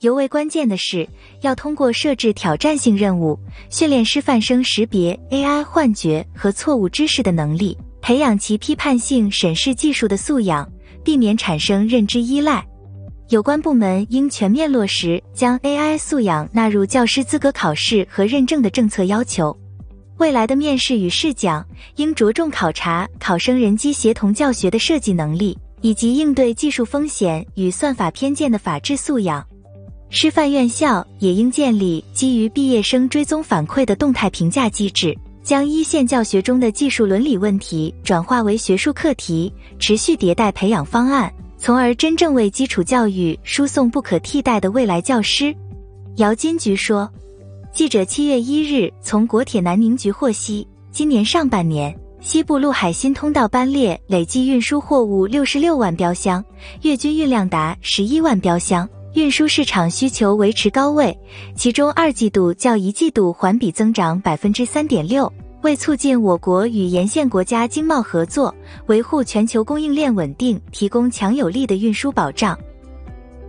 尤为关键的是，要通过设置挑战性任务，训练师范生识别 AI 幻觉和错误知识的能力，培养其批判性审视技术的素养，避免产生认知依赖。有关部门应全面落实将 AI 素养纳入教师资格考试和认证的政策要求。未来的面试与试讲应着重考察考生人机协同教学的设计能力，以及应对技术风险与算法偏见的法治素养。师范院校也应建立基于毕业生追踪反馈的动态评价机制，将一线教学中的技术伦理问题转化为学术课题，持续迭代培养方案，从而真正为基础教育输送不可替代的未来教师。姚金菊说。记者7月1日从国铁南宁局获悉，今年上半年西部陆海新通道班列累计运输货物66万标箱，月均运量达11万标箱，运输市场需求维持高位，其中2季度较1季度环比增长 3.6%， 为促进我国与沿线国家经贸合作，维护全球供应链稳定提供强有力的运输保障。